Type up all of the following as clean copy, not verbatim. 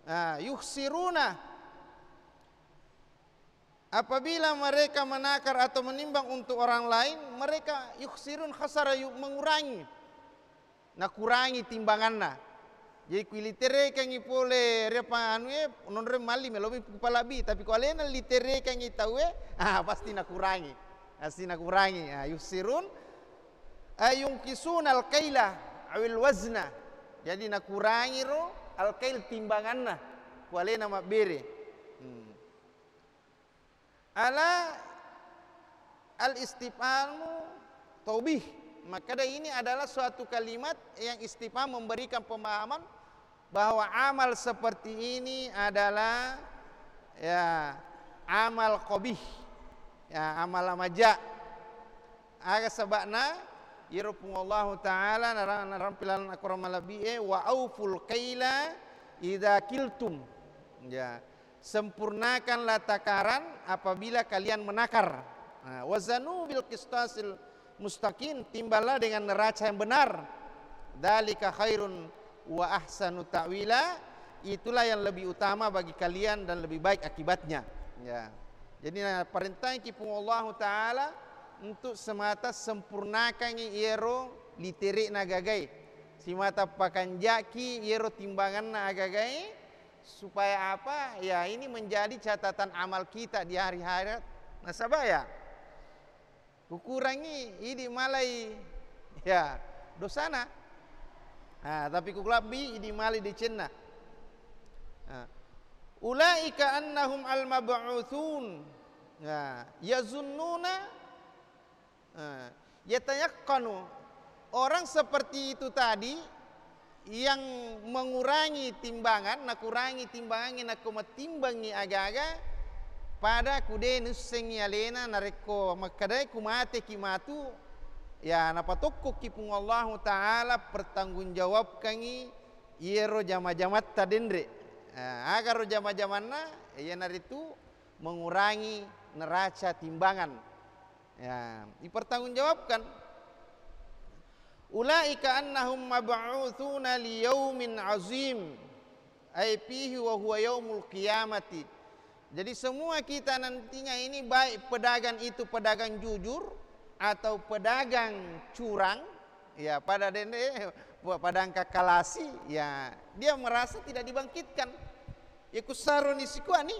yukhsiruna, apabila mereka menakar atau menimbang untuk orang lain, mereka yukhsirun khasara, mengurangi, kurangi timbanganna. Jadi kuilitere kangi pole repa nonre mali melobi kupalabi, tapi kalau alena litere kangi tawe pasti nakurangi, yukhsirun ayungkisun al-kaila awil wazna. Jadi nakurangi ro al-kail timbanganna kuale nama bere. Ala al-istifhamu taubih. Maka ini adalah suatu kalimat yang istifham, memberikan pemahaman bahwa amal seperti ini adalah amal qabih, amal amaja. Aga sabakna yarupullahu ta'ala narampilan akramalabi wa auful kaila idza kiltum. Sempurnakanlah takaran apabila kalian menakar. Wazanu bil qistasil mustaqim, timbalah dengan neraca yang benar. Dzalika khairun wa ahsanu ta'wila, itulah yang lebih utama bagi kalian dan lebih baik akibatnya. Jadi perintah kipung Allah Ta'ala untuk semata sempurnakan iero litere nagagai, simata pakanjaki iero timbangan nagagai, supaya apa? Ya, ini menjadi catatan amal kita di hari-hari nasabah ya. Kukurangi ini malai dosana. Tapi kukulabi ini malai di cenna. Ulaika annahum al-mab'utsun. Yazunnuna yatayaqqanu. Orang seperti itu tadi yang mengurangi timbangan, nakurangi timbangan, nakumatimbangi aga-aga pada kude nusengi alena nareko makadai kumate kimatu napatokko kipung Allah Ta'ala pertanggungjawabkangi iero jama-jamat tadendre. Agar jama-jamanna naritu mengurangi neraca timbangan. Dipertanggungjawabkan. Ulaika annahum mab'utsuna liyaumin azim ay fihi wa huwa yaumul qiyamati. Jadi semua kita nantinya ini, baik pedagang itu pedagang jujur atau pedagang curang, pada angka kalasi, dia merasa tidak dibangkitkan. Kusaro nisikuani.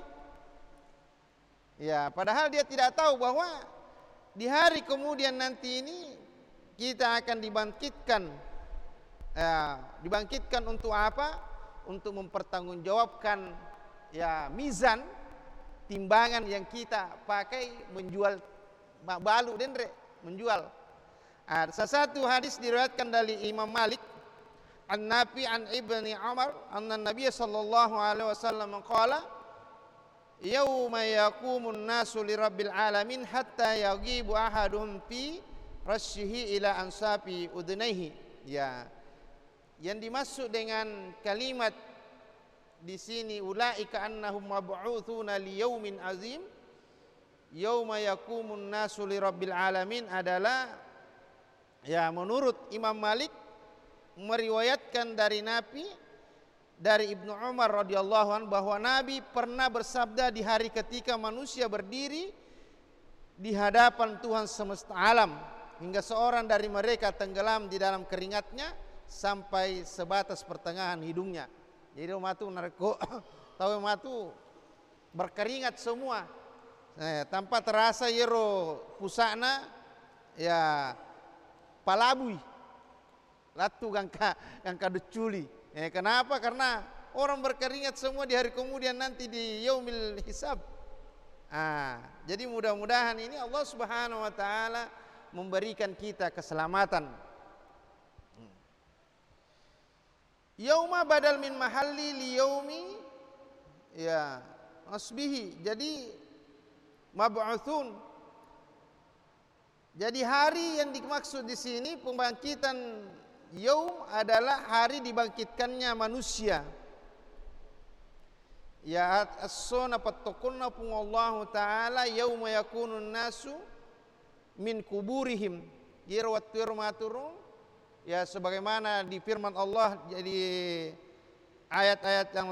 Padahal dia tidak tahu bahwa di hari kemudian nanti ini kita akan dibangkitkan. Dibangkitkan untuk apa? Untuk mempertanggungjawabkan mizan, timbangan yang kita pakai menjual balu dendre, menjual. Salah satu hadis diriwayatkan dari Imam Malik an-Nafi an Ibni Umar anna Nabiy sallallahu alaihi wasallam qala yauma yaqumun nasu li rabbil alamin hatta yaghibu ahaduhum fi rasyihi ila ansafi udnaihi. Yang dimaksud dengan kalimat di sini ulaika annahum mab'utsuna liyaumin azim, yauma yaqumun nasu li rabbil alamin, adalah menurut Imam Malik meriwayatkan dari Nabi, dari Ibnu Umar radhiyallahu anhu, bahwa Nabi pernah bersabda di hari ketika manusia berdiri di hadapan Tuhan semesta alam hingga seorang dari mereka tenggelam di dalam keringatnya sampai sebatas pertengahan hidungnya. Jadi matu narko tahu matu berkeringat semua, tanpa terasa yero pusana palabui latu gangka deculi. Kenapa? Karena orang berkeringat semua di hari kemudian nanti di yaumil hisab. Jadi mudah-mudahan ini Allah Subhanahu wa taala memberikan kita keselamatan. Yauma badal min mahalli li yaumi asbihi. Jadi mab'utsun. Jadi hari yang dimaksud di sini pembangkitan yaum adalah hari dibangkitkannya manusia. As-suna fattakunna Allah taala yauma yakunun nasu min kuburihim girwat maturun. Sebagaimana di firman Allah, jadi ayat-ayat yang